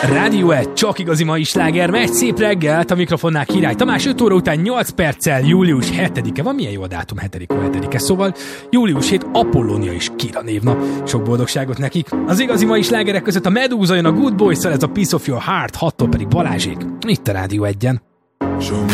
Rádió 1, csak igazi mai sláger, megy szép reggelt, a mikrofonnál Király Tamás, 5 óra után 8 perccel, július 7-e, van milyen jó a dátum, 7-e, szóval július 7, Apollónia és Kira névnap, sok boldogságot nekik. Az igazi mai slágerek között a Medúza jön a Good Boys-szal, ez a Piece of Your Heart, 6-tól pedig Balázsék, itt a Rádió 1-en.